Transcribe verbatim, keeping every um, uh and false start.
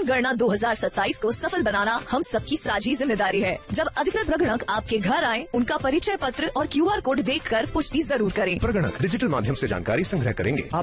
जनगणना दो हजार सत्ताईस को सफल बनाना हम सबकी साझी जिम्मेदारी है। जब अधिकृत प्रगणक आपके घर आए, उनका परिचय पत्र और क्यू आर कोड देखकर पुष्टि जरूर करें। प्रगणक डिजिटल माध्यम से जानकारी संग्रह करेंगे।